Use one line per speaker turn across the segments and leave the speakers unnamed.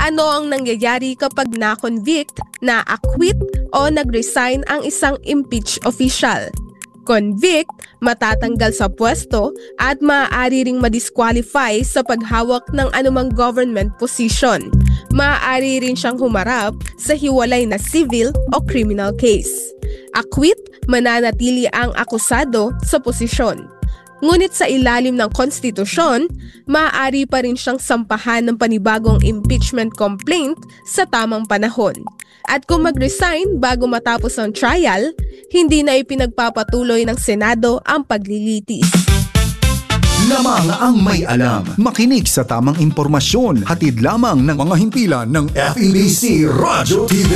Ano ang nangyayari kapag na-convict, na-acquit o nag-resign ang isang impeached official? Convict, matatanggal sa pwesto at maaari ring ma-disqualify sa paghawak ng anumang government position. Maaari rin siyang humarap sa hiwalay na civil o criminal case. Acquit, mananatili ang akusado sa posisyon. Ngunit sa ilalim ng konstitusyon, maaari pa rin siyang sampahan ng panibagong impeachment complaint sa tamang panahon. At kung mag-resign bago matapos ang trial, hindi na ipinagpapatuloy ng Senado ang paglilitis.
Lamang ang may alam. Makinig sa tamang impormasyon. Hatid lamang ng mga himpilan ng FEBC Radyo TV.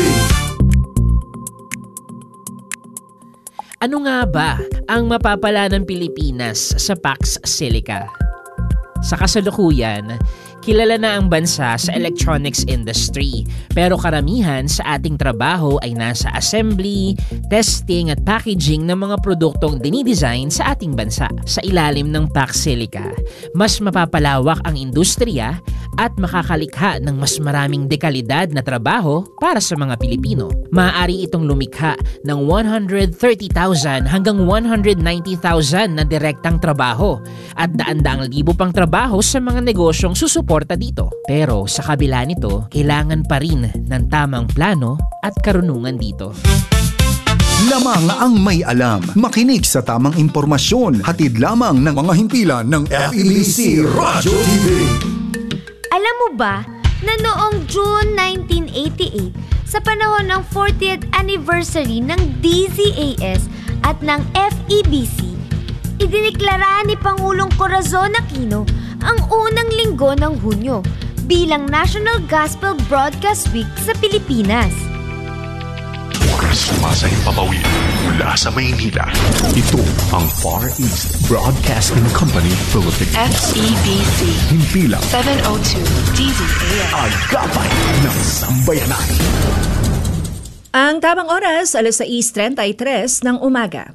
Ano nga ba ang mapapala ng Pilipinas sa Pax Silica? Sa kasalukuyan, kilala na ang bansa sa electronics industry, pero karamihan sa ating trabaho ay nasa assembly, testing at packaging ng mga produktong dinidesign sa ating bansa. Sa ilalim ng Pax Silica, mas mapapalawak ang industriya at makakalikha ng mas maraming dekalidad na trabaho para sa mga Pilipino. Maaari itong lumikha ng 130,000 hanggang 190,000 na direktang trabaho at daan-daang libo pang trabaho sa mga negosyong susuporta dito. Pero sa kabila nito, kailangan pa rin ng tamang plano at karunungan dito.
Lamang ang may alam. Makinig sa tamang impormasyon. Hatid lamang ng mga himpilan ng FEBC Radyo TV.
Alam mo ba na noong June 1988, sa panahon ng 40th anniversary ng DZAS at ng FEBC, idiniklara ni Pangulong Corazon Aquino ang unang linggo ng Hunyo bilang National Gospel Broadcast Week sa Pilipinas.
Sumasahing papawid mula sa Maynila. Ito ang Far East Broadcasting Company Philippines.
FEBC
Himpilang
702 DZAS.
Agapay ng Sambayanan.
Ang tamang oras, 6:33 ng umaga.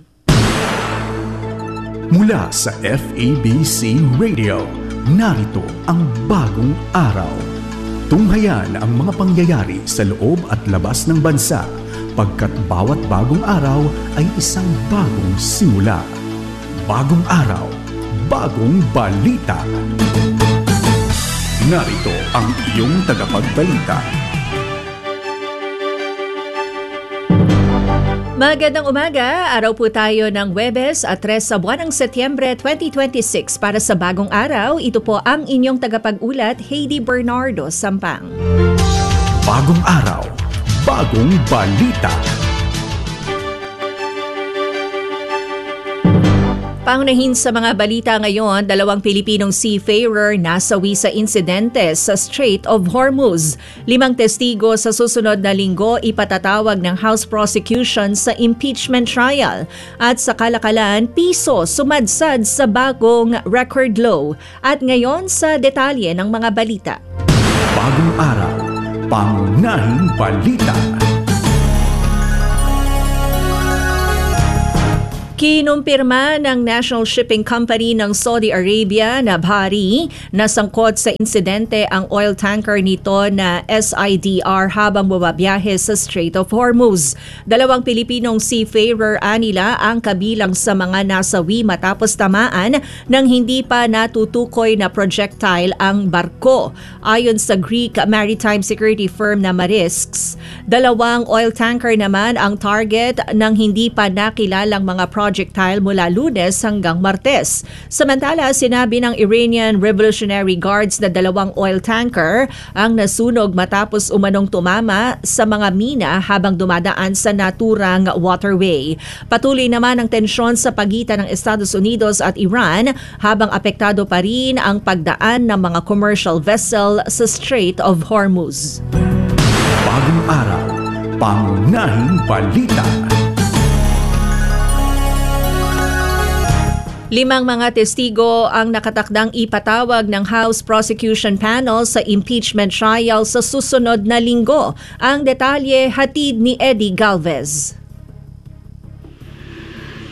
Mula sa FEBC Radio, narito ang bagong araw. Tunghayan ang mga pangyayari sa loob at labas ng bansa, pagkat bawat bagong araw ay isang bagong simula. Bagong araw, bagong balita. Narito ang iyong tagapagbalita.
Magandang umaga, araw po tayo ng Huwebes at 3 sa buwan ng Setyembre 2026. Para sa bagong araw, ito po ang inyong tagapag-ulat, Heidi Bernardo Sampang.
Bagong araw, bagong balita.
Paunahin sa mga balita ngayon, 2 Pilipinong seafarer nasawi sa insidente sa Strait of Hormuz. 5 testigo sa susunod na linggo ipatatawag ng House Prosecution sa impeachment trial. At sa kalakalan, piso sumadsad sa bagong record low. At ngayon sa detalye ng mga balita.
Bagong araw, pangunahing balita.
Kinumpirma ng National Shipping Company ng Saudi Arabia na bahari na sangkot sa insidente ang oil tanker nito na SIDR habang bumabiyahe sa Strait of Hormuz. 2 Pilipinong seafarer anila ang kabilang sa mga nasawi matapos tamaan ng hindi pa natutukoy na projectile ang barko. Ayon sa Greek maritime security firm na Marisks, 2 oil tanker naman ang target ng hindi pa nakilalang mga projectile mula Lunes hanggang Martes. Samantala, sinabi ng Iranian Revolutionary Guards na 2 oil tanker ang nasunog matapos umanong tumama sa mga mina habang dumadaan sa naturang waterway. Patuloy naman ang tensyon sa pagitan ng Estados Unidos at Iran habang apektado pa rin ang pagdaan ng mga commercial vessel sa Strait of Hormuz.
Bagong araw, pangunahing balita.
5 mga testigo ang nakatakdang ipatawag ng House Prosecution Panel sa impeachment trial sa susunod na linggo. Ang detalye hatid ni Eddie Galvez.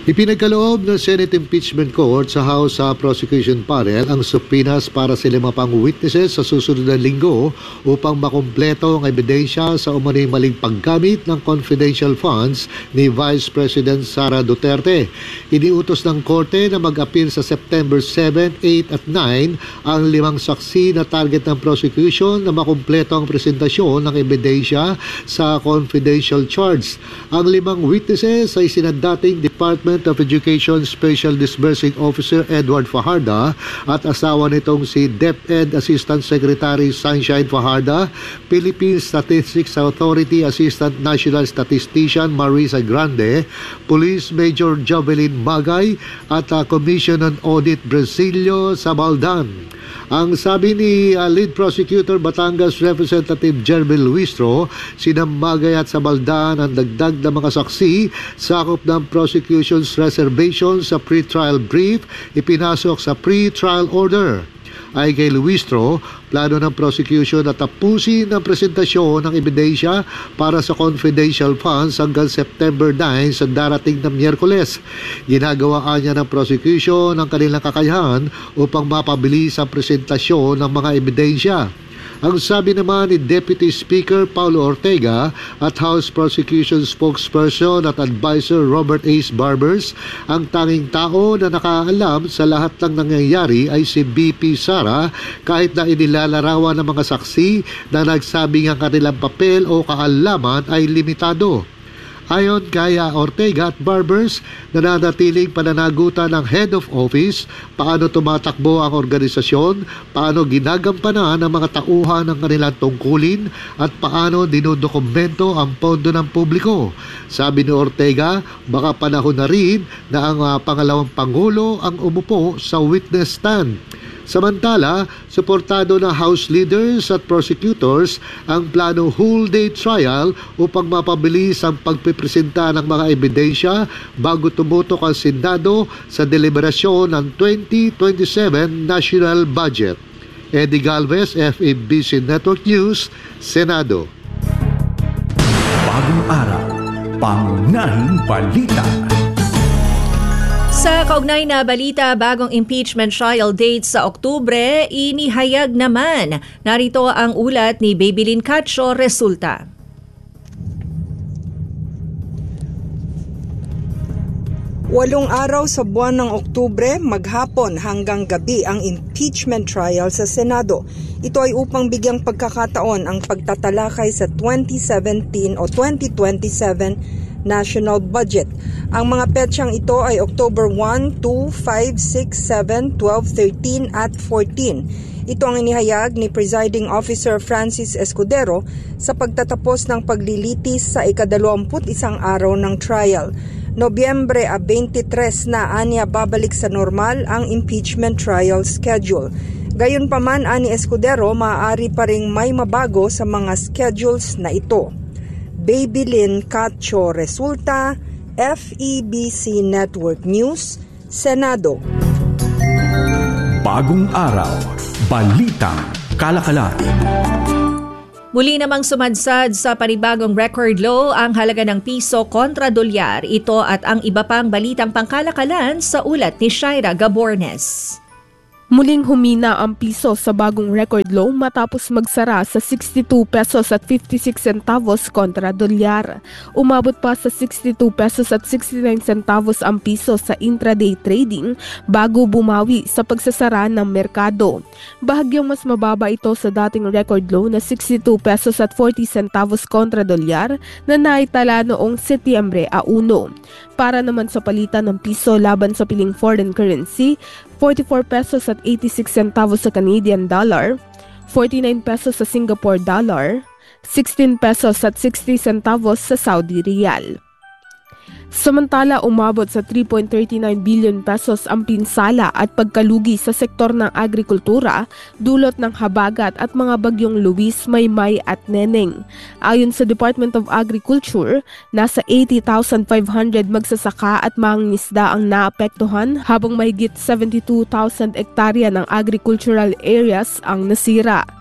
Ipinagkaloob ng Senate Impeachment Court sa House Prosecution Panel ang subpoenas para sa 5 pang witnesses sa susunod na linggo upang makumpleto ang ebidensya sa umano'y maling paggamit ng confidential funds ni Vice President Sara Duterte. Iniutos ng Korte na mag-appeal sa September 7, 8 at 9 ang 5 saksi na target ng prosecution na makumpleto ang presentasyon ng ebidensya sa confidential charge. Ang 5 witnesses ay sina dating Department of Education Special Disbursing Officer Edward Fajarda at asawa nitong si DepEd Assistant Secretary Sunshine Fajarda, Philippine Statistics Authority Assistant National Statistician Marisa Grande, Police Major Jovelyn Magay at Commission on Audit Brasilio Sabaldan. Ang sabi ni Lead Prosecutor Batangas Representative Jeremy Luistro, sina Magay at Sabaldan ang dagdag na mga saksi sakop ng prosecution's reservation sa pre-trial brief ipinasok sa pre-trial order. Ay kay Luistro, plano ng prosecution na tapusin ang presentasyon ng ebidensya para sa confidential funds hanggang September 9 sa darating na Miyerkules. Ginagawaan niya ng prosecution ang kanilang kakayahan upang mapabilis ang presentasyon ng mga ebidensya. Ang sabi naman ni Deputy Speaker Paulo Ortega at House Prosecution Spokesperson at Advisor Robert Ace Barbers, ang tanging tao na nakaalam sa lahat ng nangyayari ay si BP Sara kahit na inilalarawan ng mga saksi na nagsabing ang kanilang papel o kaalaman ay limitado. Ayon kay Ortega at Barbers, nananatiling pananagutan ng head of office, paano tumatakbo ang organisasyon, paano ginagampanan ang mga tauhan ng kanilang tungkulin at paano dinudokumento ang pondo ng publiko. Sabi ni Ortega, baka panahon na rin na ang pangalawang Pangulo ang umupo sa witness stand. Samantala, suportado ng House leaders at prosecutors ang plano whole day trial upang mapabilis ang pagpipresenta ng mga ebidensya bago tumutok ang Senado sa deliberasyon ng 2027 National Budget. Eddie Galvez, FEBC Network News, Senado.
Bagong araw, pangunahing balita.
Sa kaugnay na balita, bagong impeachment trial date sa Oktubre, inihayag naman. Narito ang ulat ni Babylin Cacho, resulta.
Walong araw sa buwan ng Oktubre, maghapon hanggang gabi ang impeachment trial sa Senado. Ito ay upang bigyang pagkakataon ang pagtatalakay sa 2017 o 2027 National Budget. Ang mga petsyang ito ay October 1, 2, 5, 6, 7, 12, 13 at 14. Ito ang inihayag ni Presiding Officer Francis Escudero sa pagtatapos ng paglilitis sa ika-21 araw ng trial. Nobyembre 23 na aniya babalik sa normal ang impeachment trial schedule. Gayunpaman, ani Escudero, maaari pa ring may mabago sa mga schedules na ito. Babylin Cacho, resulta, FEBC Network News, Senado.
Bagong araw, balitang kalakalan.
Muli namang sumadsad sa panibagong record low ang halaga ng piso kontra dolyar. Ito at ang iba pang balitang pangkalakalan sa ulat ni Shaira Gabornes.
Muling humina ang piso sa bagong record low matapos magsara sa 62 pesos at 56 centavos kontra dolyar. Umabot pa sa 62 pesos at 69 centavos ang piso sa intraday trading bago bumawi sa pagsasara ng merkado. Bahagyang mas mababa ito sa dating record low na 62 pesos at 40 centavos kontra dolyar na naitala noong Setyembre 1. Para naman sa palitan ng piso laban sa piling foreign currency, 44 pesos at 86 centavos sa Canadian dollar, 49 pesos sa Singapore dollar, 16 pesos at 60 centavos sa Saudi Riyal. Samantala, umabot sa 3.39 billion pesos ang pinsala at pagkalugi sa sektor ng agrikultura dulot ng habagat at mga bagyong Luis, Maymay at Neneng. Ayon sa Department of Agriculture, nasa 80,500 magsasaka at mangingisda ang naapektuhan habang mahigit 72,000 hektarya ng agricultural areas ang nasira.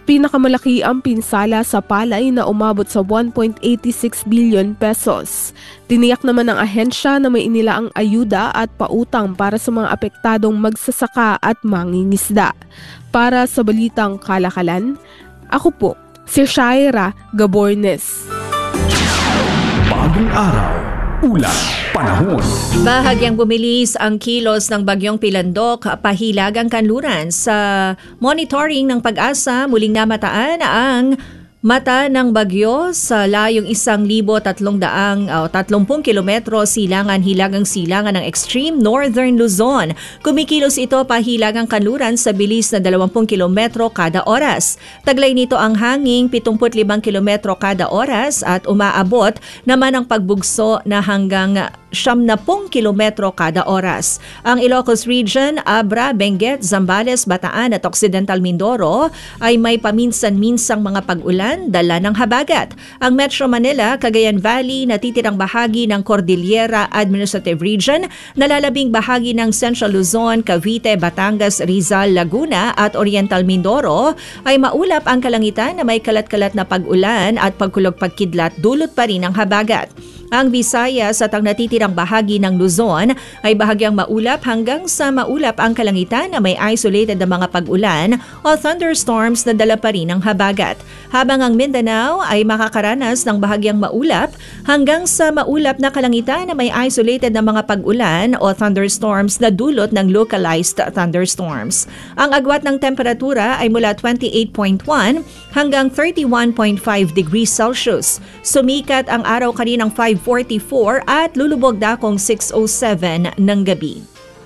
Pinakamalaki ang pinsala sa palay na umabot sa 1.86 billion pesos. Tiniyak naman ng ahensya na may inilaang ayuda at pautang para sa mga apektadong magsasaka at mangingisda. Para sa Balitang Kalakalan, ako po, si Shaira Gabornes.
Bagong araw, ulat, panahon.
Bahagyang bumilis ang kilos ng bagyong Pilandok, pahilagang kanluran. Sa monitoring ng Pag-asa, muling namataan ang mata ng bagyo sa layong 1,330 kilometro hilagang silangan ng extreme northern Luzon. Kumikilos ito pahilagang kanluran sa bilis na 20 kilometro kada oras. Taglay nito ang hanging 75 kilometro kada oras at umaabot naman ang pagbugso na hanggang 70 kilometro kada oras. Ang Ilocos Region, Abra, Benguet, Zambales, Bataan at Occidental Mindoro ay may paminsan-minsang mga pag-ulan dala ng habagat. Ang Metro Manila, Cagayan Valley, natitirang bahagi ng Cordillera Administrative Region, nalalabing bahagi ng Central Luzon, Cavite, Batangas, Rizal, Laguna at Oriental Mindoro ay maulap ang kalangitan na may kalat-kalat na pag-ulan at pagkulog-pagkidlat dulot pa rin ng habagat. Ang Visayas at ang natitirang bahagi ng Luzon ay bahagyang maulap hanggang sa maulap ang kalangitan na may isolated na mga pag-ulan o thunderstorms na dala pa rin ng habagat. Habang ang Mindanao ay makakaranas ng bahagyang maulap hanggang sa maulap na kalangitan na may isolated na mga pag-ulan o thunderstorms na dulot ng localized thunderstorms. Ang agwat ng temperatura ay mula 28.1 hanggang 31.5 degrees Celsius. Sumikat ang araw kaninang 5:44 at lulubog dakong 6:07 ng gabi.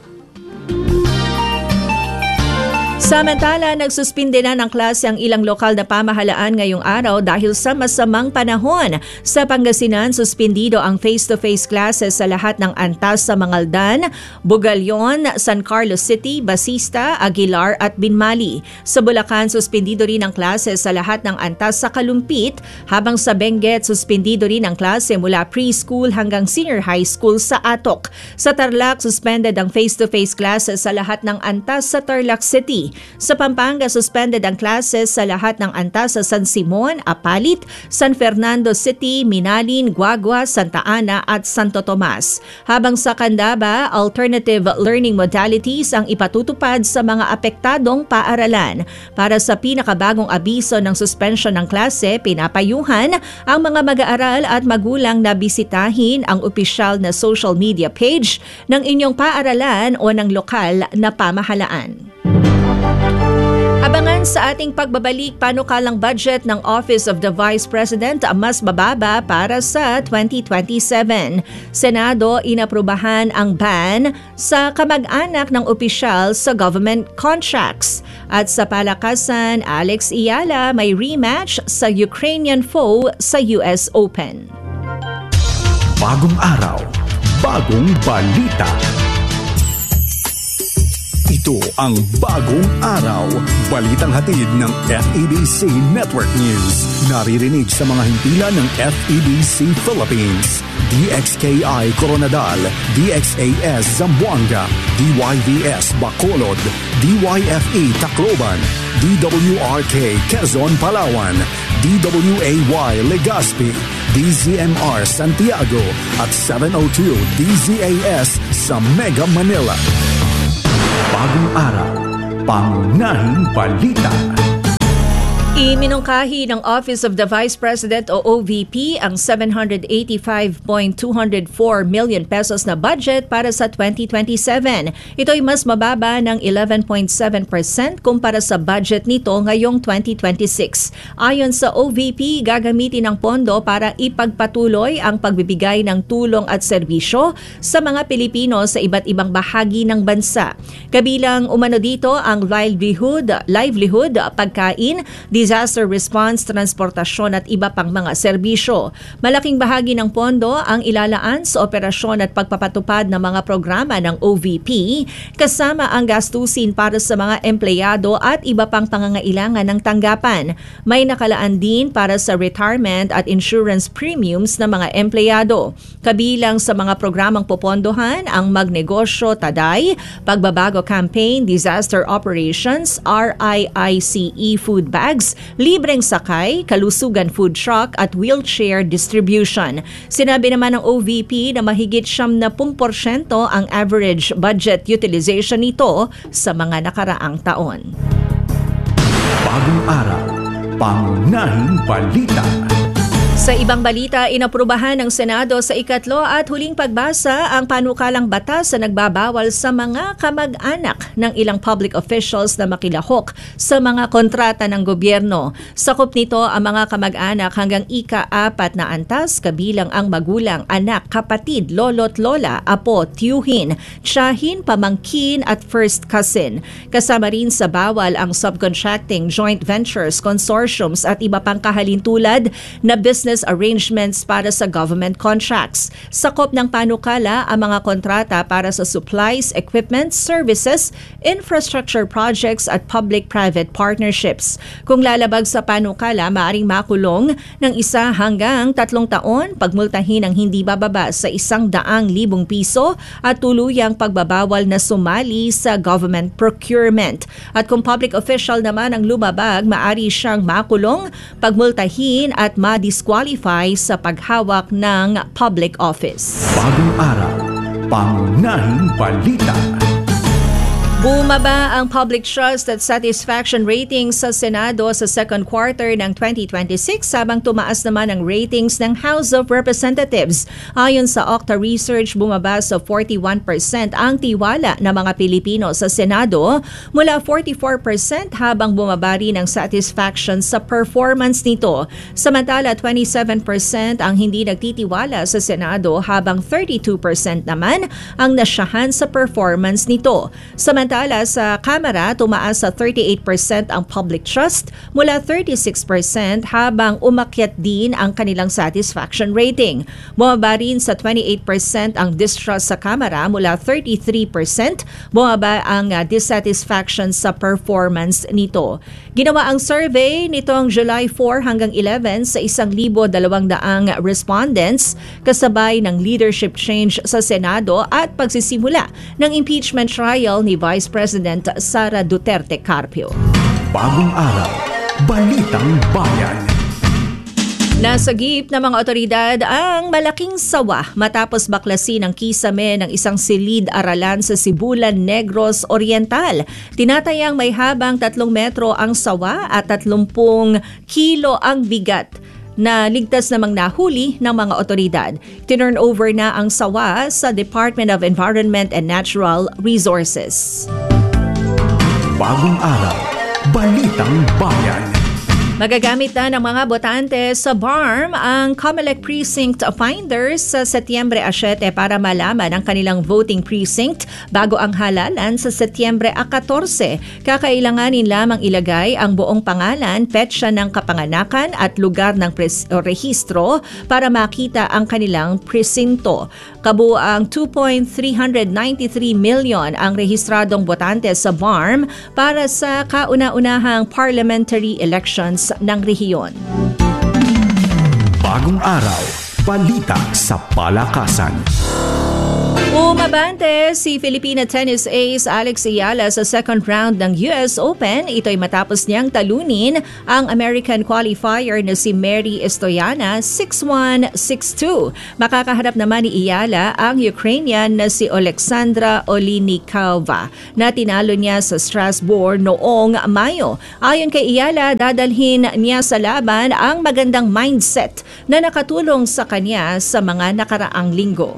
Samantala, nagsuspinde na ng klase ang ilang lokal na pamahalaan ngayong araw dahil sa masamang panahon. Sa Pangasinan, suspendido ang face-to-face classes sa lahat ng antas sa Mangaldan, Bugalyon, San Carlos City, Basista, Aguilar at Binmali. Sa Bulacan, suspendido rin ang klase sa lahat ng antas sa Kalumpit, habang sa Benguet, suspendido rin ang klase mula preschool hanggang senior high school sa Atok. Sa Tarlac, suspended ang face-to-face classes sa lahat ng antas sa Tarlac City. Sa Pampanga, suspended ang classes sa lahat ng antas sa San Simon, Apalit, San Fernando City, Minalin, Guagua, Santa Ana at Santo Tomas. Habang sa Candaba, alternative learning modalities ang ipatutupad sa mga apektadong paaralan. Para sa pinakabagong abiso ng suspension ng klase, pinapayuhan ang mga mag-aaral at magulang na bisitahin ang opisyal na social media page ng inyong paaralan o ng lokal na pamahalaan. Abangan sa ating pagbabalik, panukalang budget ng Office of the Vice President mas mababa para sa 2027. Senado, inaprubahan ang ban sa kamag-anak ng opisyal sa government contracts. At sa palakasan, Alex Iyala may rematch sa Ukrainian foe sa US Open.
Bagong araw, bagong balita. Ito ang Bagong Araw, balitang hatid ng FEBC Network News. Naririnig sa mga himpilan ng FEBC Philippines, DXKI Coronadal, DXAS Zamboanga, DYVS Bacolod, DYFE Tacloban, DWRK Quezon Palawan, DWAY Legazpi, DZMR Santiago at 702 DZAS sa Mega Manila. Bagong araw, pangunahing balita.
Iminungkahi ng Office of the Vice President o OVP ang 785.204 million pesos na budget para sa 2027. Ito ay mas mababa ng 11.7% kumpara sa budget nito ngayong 2026. Ayon sa OVP, gagamitin ang pondo para ipagpatuloy ang pagbibigay ng tulong at serbisyo sa mga Pilipino sa iba't ibang bahagi ng bansa. Kabilang umano dito ang livelihood, pagkain, disaster response, transportasyon at iba pang mga serbisyo. Malaking bahagi ng pondo ang ilalaan sa operasyon at pagpapatupad ng mga programa ng OVP, kasama ang gastusin para sa mga empleyado at iba pang pangangailangan ng tanggapan. May nakalaan din para sa retirement at insurance premiums ng mga empleyado. Kabilang sa mga programang popondohan ang Magnegosyo Taday, Pagbabago Campaign, Disaster Operations, RIICE Food Bags, rides, libreng sakay, kalusugan food truck at wheelchair distribution. Sinabi naman ng OVP na mahigit 70% ang average budget utilization nito sa mga nakaraang taon.
Bagong araw, pangunahing balita.
Sa ibang balita, inaprubahan ng Senado sa ikatlo at huling pagbasa ang panukalang batas na nagbabawal sa mga kamag-anak ng ilang public officials na makilahok sa mga kontrata ng gobyerno. Sakop nito ang mga kamag-anak hanggang ika-4 na antas kabilang ang magulang, anak, kapatid, lolo't lola, apo, tiyuhin, tiyahin, pamangkin at first cousin. Kasama rin sa bawal ang subcontracting, joint ventures, consortiums at iba pang kahalintulad na business arrangements para sa government contracts. Sakop ng panukala ang mga kontrata para sa supplies, equipment, services, infrastructure projects at public-private partnerships. Kung lalabag sa panukala, maaaring makulong ng 1 hanggang 3 taon, pagmultahin ng hindi bababa sa 100,000 piso at tuluyang pagbabawal na sumali sa government procurement. At kung public official naman ang lumabag, maaari siyang makulong, pagmultahin at madisqualify sa paghawak ng public office.
Bagong araw, pangunahing balita.
Bumaba ang public trust at satisfaction ratings sa Senado sa second quarter ng 2026 habang tumaas naman ang ratings ng House of Representatives. Ayon sa Okta Research, bumaba sa 41% ang tiwala ng mga Pilipino sa Senado mula 44% habang bumaba rin ang satisfaction sa performance nito. Samantala, 27% ang hindi nagtitiwala sa Senado habang 32% naman ang nasyahan sa performance nito. Samantala sa Kamara, tumaas sa 38% ang public trust mula 36% habang umakyat din ang kanilang satisfaction rating. Bumaba rin sa 28% ang distrust sa Kamara mula 33%. Bumaba ang dissatisfaction sa performance nito. Ginawa ang survey nitong July 4 hanggang 11 sa 1,200 respondents kasabay ng leadership change sa Senado at pagsisimula ng impeachment trial ni Vice President Sara Duterte Carpio.
Bagong araw, balitang bayan.
Nasagip ng mga otoridad ang malaking sawa matapos baklasin ang kisame ng isang silid-aralan sa Sibulan, Negros Oriental. Tinatayang may habang 3 metro ang sawa at 30 kilo ang bigat na ligtas namang nahuli ng mga otoridad. Tinurn over na ang sawa sa Department of Environment and Natural Resources.
Bagong araw, balitang bayan.
Magagamit na ng mga botante sa BARM ang COMELEC Precinct Finders sa Setyembre 7 para malaman ang kanilang voting precinct bago ang halalan sa Setyembre 14. Kakailanganin lamang ilagay ang buong pangalan, petsa ng kapanganakan at lugar ng rehistro para makita ang kanilang presinto. Kabuang 2.393 million ang rehistradong botante sa BARM para sa kauna-unahang parliamentary elections ng rehiyon.
Bagong araw, balita sa palakasan.
Umabante si Filipina tennis ace Alex Ayala sa second round ng US Open. Ito'y matapos niyang talunin ang American qualifier na si Mary Stoyana 6-1, 6-2. Makakaharap naman ni Ayala ang Ukrainian na si Alexandra Olinikova na tinalo niya sa Strasbourg noong Mayo. Ayon kay Ayala, dadalhin niya sa laban ang magandang mindset na nakatulong sa kanya sa mga nakaraang linggo.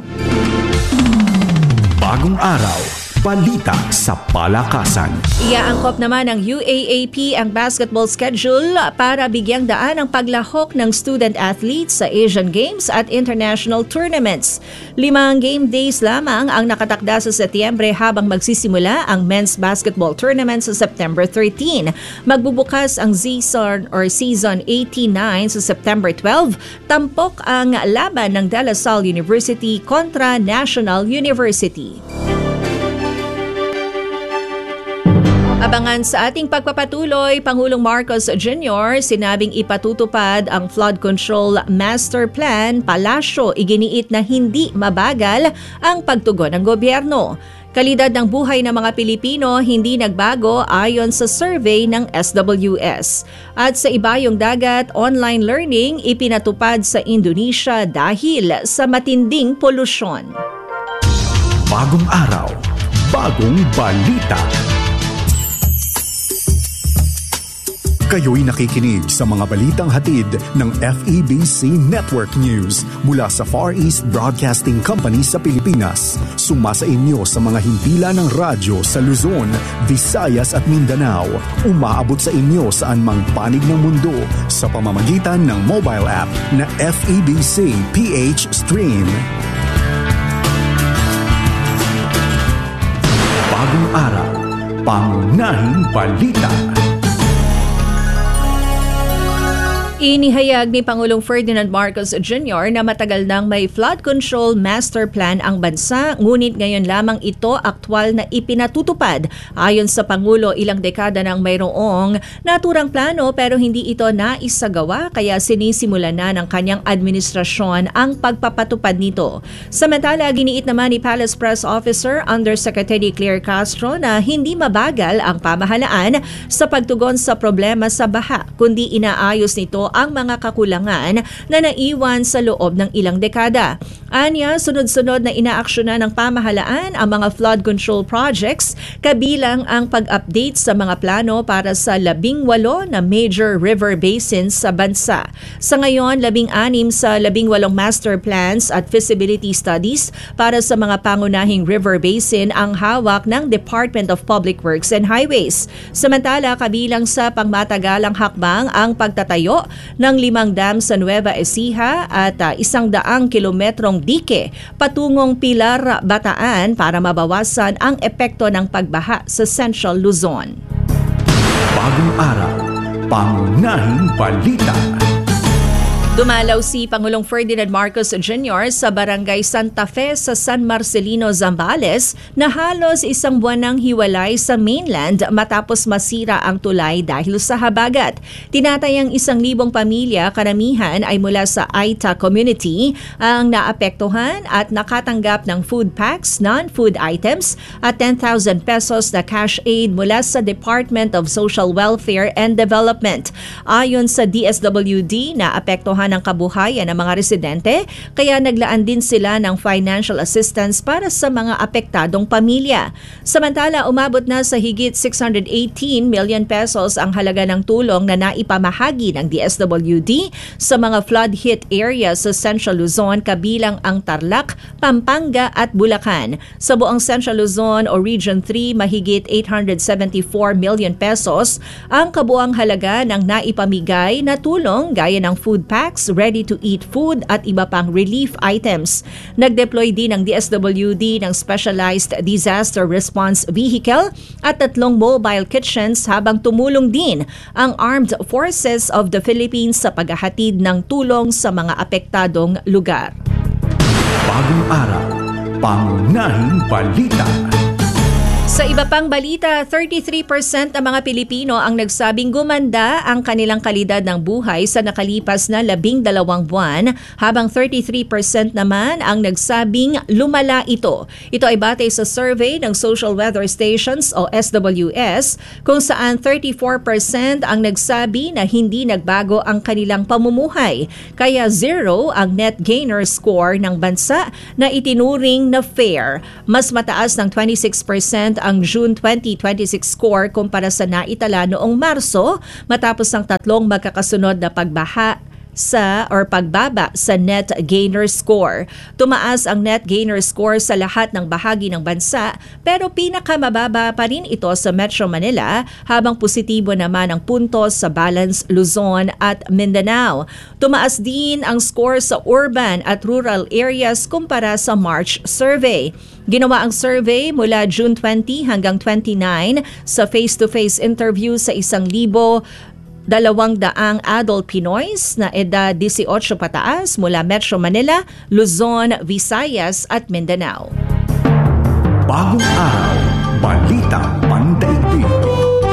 Bagong araw, balita sa palakasan.
Iaangkop naman ng UAAP ang basketball schedule para bigyang daan ang paglahok ng student athletes sa Asian Games at international tournaments. 5 game days lamang ang nakatakda sa Setyembre habang magsisimula ang men's basketball tournament sa September 13. Magbubukas ang season 89 sa September 12. Tampok ang laban ng De La Salle University kontra National University. Abangan sa ating pagpapatuloy, Pangulong Marcos Jr. sinabing ipatutupad ang flood control master plan. Palasyo iginiit na hindi mabagal ang pagtugon ng gobyerno. Kalidad ng buhay ng mga Pilipino hindi nagbago ayon sa survey ng SWS. At sa ibayong dagat, online learning ipinatupad sa Indonesia dahil sa matinding polusyon.
Bagong araw, bagong balita. Kayo'y nakikinig sa mga balitang hatid ng FEBC Network News mula sa Far East Broadcasting Company sa Pilipinas. Sumasa inyo sa mga himpilan ng radyo sa Luzon, Visayas at Mindanao. Umaabot sa inyo saan mang panig ng mundo sa pamamagitan ng mobile app na FEBC PH Stream. Bagong araw, pangunahing balita.
Inihayag ni Pangulong Ferdinand Marcos Jr. na matagal nang may flood control master plan ang bansa, ngunit ngayon lamang ito aktwal na ipinatutupad. Ayon sa Pangulo, ilang dekada nang mayroong naturang plano pero hindi ito naisagawa, kaya sinisimula na ng kanyang administrasyon ang pagpapatupad nito. Samantala, giniit naman ni Palace Press Officer Undersecretary Claire Castro na hindi mabagal ang pamahalaan sa pagtugon sa problema sa baha, kundi inaayos nito ang mga kakulangan na naiwan sa loob ng ilang dekada. Anya, sunod-sunod na inaaksyonan ng pamahalaan ang mga flood control projects, kabilang ang pag-update sa mga plano para sa 18 na major river basins sa bansa. Sa ngayon, 16 sa 18 master plans at feasibility studies para sa mga pangunahing river basin ang hawak ng Department of Public Works and Highways. Samantala, kabilang sa pangmatagalang hakbang ang pagtatayo ng 5 dam sa Nueva Ecija at 100 kilometrong dike patungong Pilar, Bataan para mabawasan ang epekto ng pagbaha sa Central Luzon.
Bagong araw, pangunahing balita.
Dumalaw si Pangulong Ferdinand Marcos Jr. sa Barangay Santa Fe sa San Marcelino, Zambales na halos isang buwan nang hiwalay sa mainland matapos masira ang tulay dahil sa habagat. Tinatayang 1,000 pamilya, karamihan ay mula sa Aita community, ang naapektuhan at nakatanggap ng food packs, non-food items at 10,000 pesos na cash aid mula sa Department of Social Welfare and Development. Ayon sa DSWD, naapektuhan ng kabuhayan ng mga residente, kaya naglaan din sila ng financial assistance para sa mga apektadong pamilya. Samantala, umabot na sa higit 618 million pesos ang halaga ng tulong na naipamahagi ng DSWD sa mga flood-hit areas sa Central Luzon, kabilang ang Tarlac, Pampanga at Bulacan. Sa buong Central Luzon o Region 3, mahigit 874 million pesos ang kabuang halaga ng naipamigay na tulong gaya ng food packs, ready-to-eat food at iba pang relief items. Nag-deploy din ng DSWD ng Specialized Disaster Response Vehicle at 3 mobile kitchens, habang tumulong din ang Armed Forces of the Philippines sa paghahatid ng tulong sa mga apektadong lugar.
Bagong araw, pangunahing balita.
Sa iba pang balita, 33% ng mga Pilipino ang nagsabing gumanda ang kanilang kalidad ng buhay sa nakalipas na 12 buwan, habang 33% naman ang nagsabing lumala ito. Ito ay batay sa survey ng Social Weather Stations o SWS, kung saan 34% ang nagsabi na hindi nagbago ang kanilang pamumuhay, kaya 0 ang net gainer score ng bansa na itinuring na fair. Mas mataas ng 26% ang June 2026 score kumpara sa naitala noong Marso, matapos ang 3 magkakasunod na pagbaba sa net gainer score. Tumaas ang net gainer score sa lahat ng bahagi ng bansa, pero pinakamababa pa rin ito sa Metro Manila, habang positibo naman ang puntos sa Balance, Luzon at Mindanao. Tumaas din ang score sa urban at rural areas kumpara sa March survey. Ginawa ang survey mula June 20 hanggang 29 sa face-to-face interview sa 1,200 adult Pinoys na edad 18 pataas mula Metro Manila, Luzon, Visayas at Mindanao.
Bagong araw, balita pandaigdig.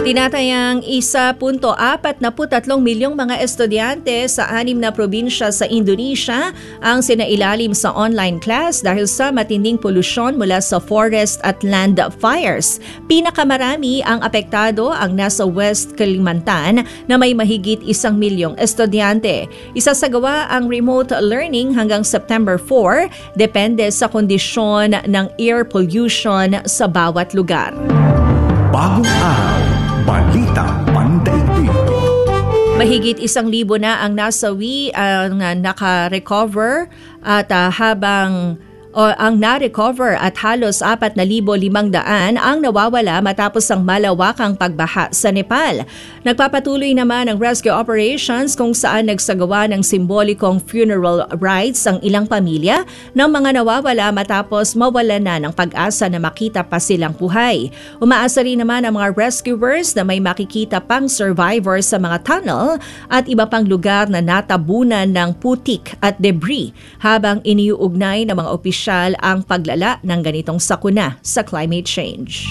Tinatayang 1.43 milyong mga estudyante sa 6 na probinsya sa Indonesia ang sinailalim sa online class dahil sa matinding polusyon mula sa forest at land fires. Pinakamarami ang apektado ang nasa West Kalimantan na may mahigit 1 milyong estudyante. Isasagawa ang remote learning hanggang September 4, depende sa kondisyon ng air pollution sa bawat lugar.
Bagong araw, Balitang Pandaigdig.
Mahigit 1,000 na ang nasawi ang naka-recover at ang na-recover at halos 4,500 ang nawawala matapos ang malawakang pagbaha sa Nepal. Nagpapatuloy naman ang rescue operations kung saan nagsagawa ng simbolikong funeral rites ang ilang pamilya ng mga nawawala matapos mawala na ng pag-asa na makita pa silang buhay. Umaasa rin naman ang mga rescuers na may makikita pang survivors sa mga tunnel at iba pang lugar na natabunan ng putik at debris habang iniuugnay ng mga opisyal ang paglala ng ganitong sakuna sa climate change.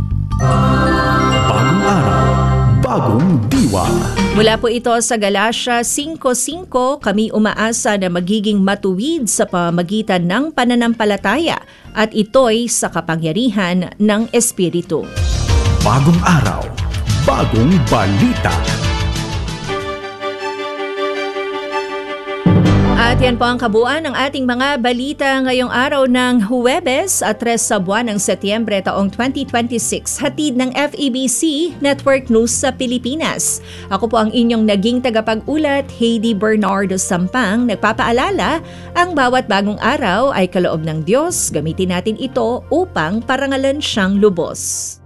Bagong araw, bagong diwa.
Mula po ito sa Galatia 5:5, kami umaasa na magiging matuwid sa pamamagitan ng pananampalataya at ito'y sa kapangyarihan ng Espiritu.
Bagong araw, bagong balita.
At yan po ang kabuuan ng ating mga balita ngayong araw ng Huwebes at 3 sa buwan ng Setyembre taong 2026. Hatid ng FEBC Network News sa Pilipinas. Ako po ang inyong naging tagapag-ulat, Heidi Bernardo Sampang. Nagpapaalala, ang bawat bagong araw ay kaloob ng Diyos. Gamitin natin ito upang parangalan siyang lubos.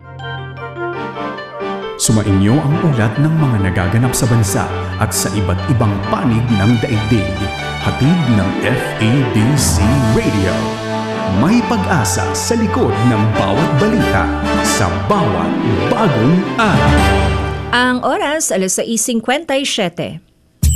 Sumainyo ang ulat ng mga nagaganap sa bansa at sa iba't ibang panig ng daigdig. Hatid ng FEBC Radio. May pag-asa sa likod ng bawat balita sa bawat bagong araw.
Ang oras, 6:57.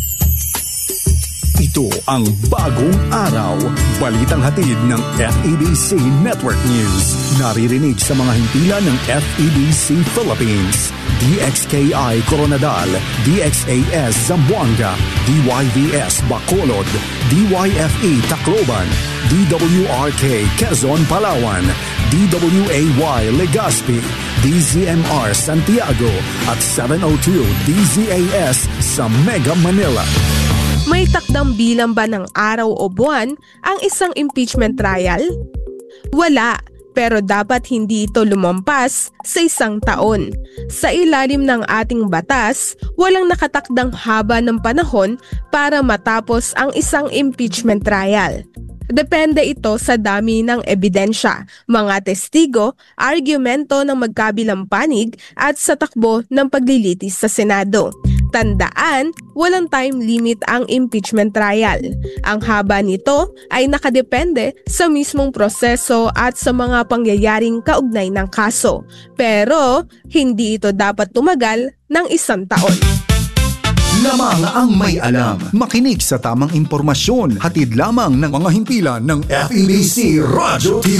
Ito ang bagong araw. Balitang hatid ng FEBC Network News. Naririnig sa mga himpilan ng FEBC Philippines, DXKI Coronadal, DXAS Zamboanga, DYVS Bacolod, DYFE Tacloban, DWRK Quezon Palawan, DWAY Legazpi, DZMR Santiago at 702 DZAS sa Mega Manila.
May takdang bilang ba ng araw o buwan ang isang impeachment trial? Wala, pero dapat hindi ito lumampas sa 1 taon. Sa ilalim ng ating batas, walang nakatakdang haba ng panahon para matapos ang isang impeachment trial. Depende ito sa dami ng ebidensya, mga testigo, argumento ng magkabilang panig at sa takbo ng paglilitis sa Senado. Tandaan, walang time limit ang impeachment trial. Ang haba nito ay nakadepende sa mismong proseso at sa mga pangyayaring kaugnay ng kaso. Pero, hindi ito dapat tumagal ng 1 taon.
Lamang ang may alam. Makinig sa tamang impormasyon. Hatid lamang ng mga himpilan ng FEBC Radio TV.